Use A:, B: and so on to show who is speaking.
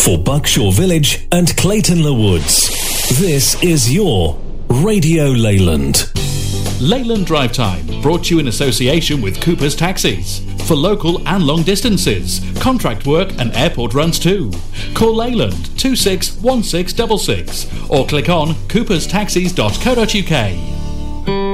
A: for Buckshaw Village and Clayton Le Woods. This is your Radio Leyland.
B: Leyland Drive Time, brought to you in association with Cooper's Taxis. For local and long distances, contract work and airport runs too. Call Leyland 261666 or click on cooperstaxis.co.uk.